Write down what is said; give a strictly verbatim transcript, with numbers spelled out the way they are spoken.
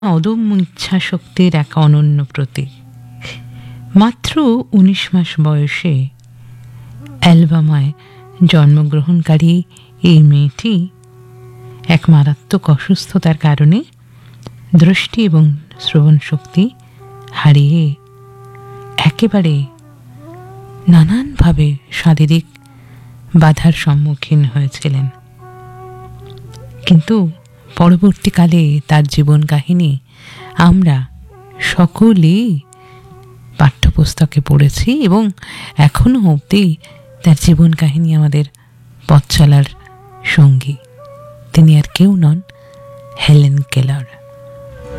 অদম্য ইচ্ছা শক্তির এক অনন্য প্রতীক। মাত্র উনিশ মাস বয়সে অ্যালবামায় জন্মগ্রহণকারী এই মেয়েটি এক মারাত্মক অসুস্থতার কারণে দৃষ্টি এবং শ্রবণ শক্তি হারিয়ে একেবারে নানানভাবে শারীরিক বাধার সম্মুখীন হয়েছিলেন। কিন্তু পরবর্তীকালে তার জীবন কাহিনী আমরা সকলেই পাঠ্যপুস্তকে পড়েছি এবং এখনো অবধি তার জীবন কাহিনী আমাদের পথ চলার সঙ্গী। তিনি আর কেউ নন, হেলেন কেলার।